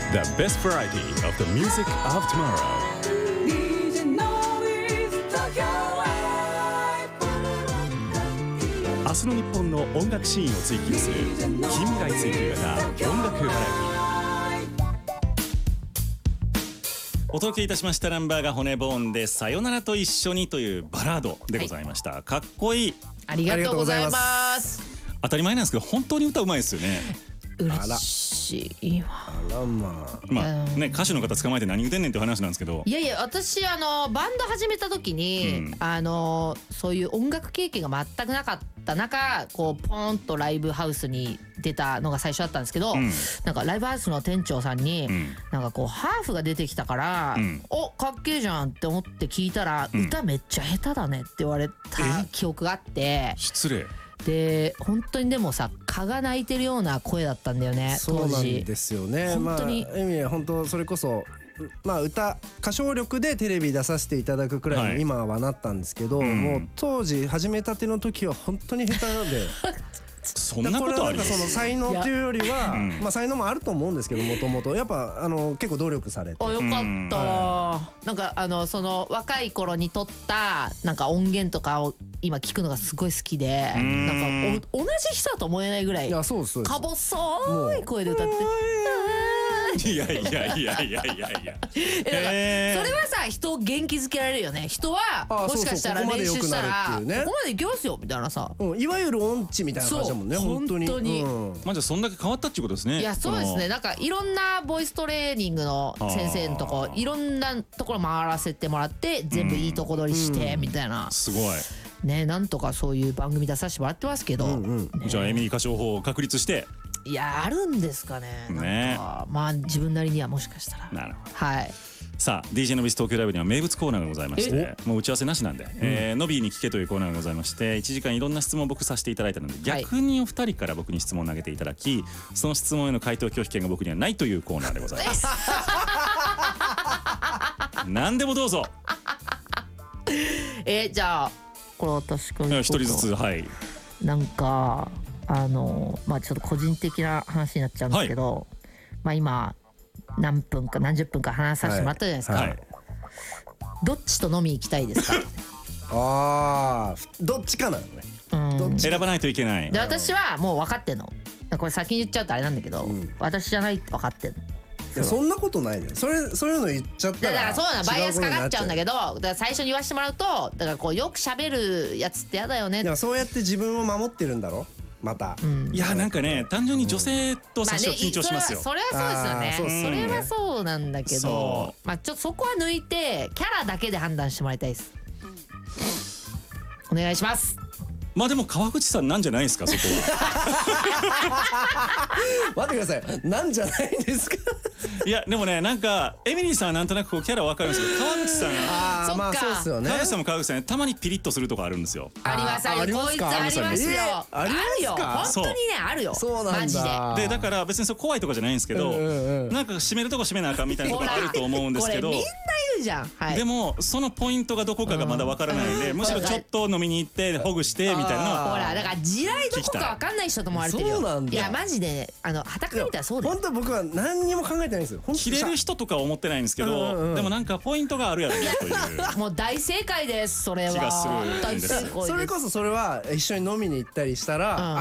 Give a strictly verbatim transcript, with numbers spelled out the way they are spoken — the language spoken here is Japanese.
The best variety of the music of tomorrow. 明日の日本の音楽シーンを追求する近未来追求型音楽バラエティ。お届けいたしましたナンバーが骨ボーンでさよならと一緒にというバラードでございました、はい、かっこいい。 ありがとうございます。 当たり前なんですけど本当に歌うまいですよね。 嬉しいわ。 あらまあまあね、歌手の方捕まえて何言ってんねんっていう話なんですけど、 いやいや私あのバンド始めた時に、うん、あのそういう音楽経験が全くなかった中こうポーンとライブハウスに出たのが最初だったんですけど、うん、なんかライブハウスの店長さんに、うん、なんかこうハーフが出てきたから、うん、おかっけえじゃんって思って聞いたら、うん、歌めっちゃ下手だねって言われた記憶があって。 失礼で本当にでもさ蚊が鳴いてるような声だったんだよね当時。 そうなんですよね。 本当に、 まあ、エミは本当それこそまあ歌歌唱力でテレビ出させていただくくらいに今はなったんですけど、はい、もう当時始めたての時は本当に下手なのでそんなことあります？ その才能っていうよりは、まあ才能もあると思うんですけどもともとやっぱあの結構努力されて。 あよかった、うん、なんかあのその若い頃に撮ったなんか音源とかを今聞くのがすごい好きで、なんか同じ人だと思えないぐらいか細い声で歌って。 いやいやいやいやいやいやえー、それはさ人を元気づけられるよね。人はもしかしたら練習したらここまでいきますよみたいなさ、 うん、いわゆる音痴みたいな感じだもんね。本当に、 本当に、 うん、まあじゃあそんだけ変わったっていうことですね。 いやそうですね。なんかいろんなボイストレーニングの先生のとこいろんなところ回らせてもらって全部いいとこ取りしてみたいな、うん、 すごいね。なんとかそういう番組出させてもらってますけど、うんうんね、じゃあエミリー歌唱法を確立して。 いやあるんですかね。 ねなんかまあ自分なりにはもしかしたら。 なるほど。 はい。 さあ ディージェー のビス東京ライブには名物コーナーがございまして、もう打ち合わせなしなんで、うんえー、ノビーに聞けというコーナーがございまして、いちじかんいろんな質問を僕させていただいたので、逆にお二人から僕に質問を投げていただき、その質問への回答拒否権が僕にはないというコーナーでございます何でもどうぞえー、じゃあこれ私から一人ずつ。はい。 なんかあのまあちょっと個人的な話になっちゃうんですけど、はい、まあ今何分か何十分か話させてもらったじゃないですか、はいはい、どっちと飲み行きたいですかあーどっちかなのね、 うん、 選ばないといけない。 で私はもう分かってんの。これ先に言っちゃうとあれなんだけど、うん、私じゃないって分かってんの。 いやそんなことないね。それそういうの言っちゃったらだからそうなのバイアスかかっちゃうんだけど、だから最初に言わせてもらうとだからこうよく喋るやつってやだよね。 いやそうやって自分を守ってるんだろまた、 うん、いやなんかね単純に女性と最初緊張しますよ、 まあね、それはそうですよね。それはそうなんだけど、まあちょっとそこは抜いてキャラだけで判断してもらいたいです。お願いします。 まあでも川口さんなんじゃないですかそこは待ってください。なんじゃないんですかいやでもねなんかエミリーさんはなんとなくこうキャラ分かるんですけど、川口さんあまあそうですよね。 川口さんも川口さんねたまにピリッとするとこあるんですよ。 ありますあります。こいつありますよ。あるよ本当にねあるよ。 そうなんだマジで。 でだから別にそう怖いとかじゃないんですけど、なんか締めるとこ締めなあかんみたいなとこあると思うんですけど、 これみんな言うじゃん、はい、 でもそのポイントがどこかがまだ分からないんで、むしろちょっと飲みに行ってほぐしてみたいなのはほらだから地雷どこか分かんない人と思われてるよ。 そうなんだ。 いやマジであの傍から見たらそうだよ。 本当僕は何にも考えてないんですよ。 切れる人とかは思ってないんですけど、うんうん、でもなんかポイントがあるやろなというもう大正解です。それは気がするんです。 大正解です。 それこそそれは一緒に飲みに行ったりしたら、うん